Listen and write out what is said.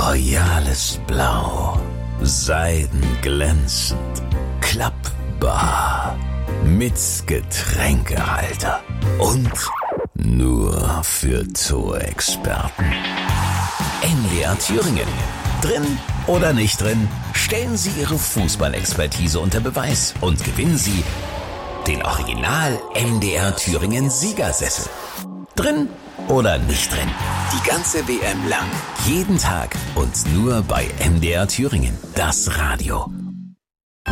royales Blau, seidenglänzend, klappbar, mit Getränkehalter und nur für Torexperten. MDR Thüringen. Drin oder nicht drin, stellen Sie Ihre Fußballexpertise unter Beweis und gewinnen Sie den Original MDR Thüringen Siegersessel. Drin oder nicht drin, die ganze WM lang, jeden Tag und nur bei MDR Thüringen, das Radio.